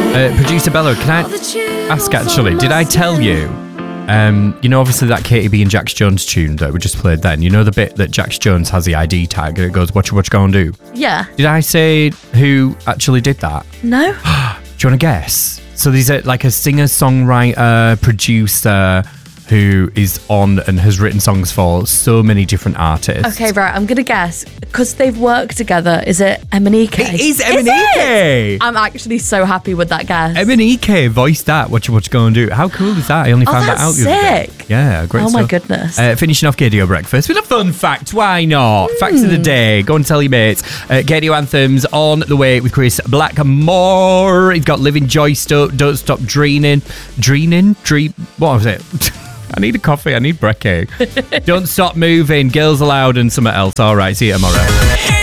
Producer Bella, can I ask actually, did I tell you, obviously that Katie B and Jax Jones tune that we just played then, you know the bit that Jax Jones has the ID tag and it goes, what you gonna do? Yeah. Did I say who actually did that? No. Do you want to guess? So there's like a singer-songwriter, producer who is on and has written songs for so many different artists. Okay, right, I'm going to guess, because they've worked together, is it Emanike? It is Emanike! I'm actually so happy with that guess. Emanike voiced that, what you gonna do? How cool is that? I only found that out the other day. Sick. Yeah, great stuff. Oh my goodness. Finishing off Gaydio Breakfast with a fun fact, why not? Facts of the day, go and tell your mates. Gaydio Anthems on the way with Chris Blackmore. He's got Living Joy Stuck, Don't Stop Dreaming, what was it? I need a coffee, I need brekkie. Don't Stop Moving, Girls Aloud and something else. All right, see you tomorrow.